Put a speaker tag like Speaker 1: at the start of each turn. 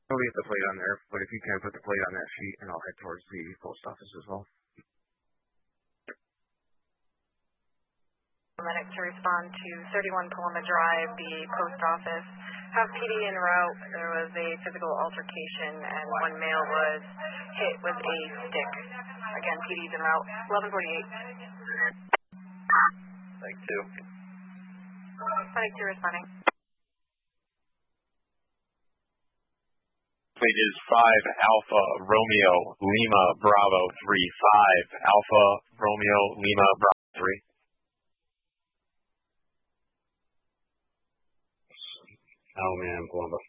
Speaker 1: I'll leave the plate on there, but if you can put the plate on that sheet, and I'll head towards the post office as well.
Speaker 2: Medic to respond to 31 Paloma Drive, the post office. Have PD en route. There was a physical altercation, and one male was hit with a stick. Again, PD's en route. 1148.
Speaker 3: Thank you.
Speaker 2: Medic to responding.
Speaker 4: Plate is 5 Alpha Romeo Lima Bravo 3. 5 Alpha Romeo Lima Bravo 3.
Speaker 1: Oh man, Paloma.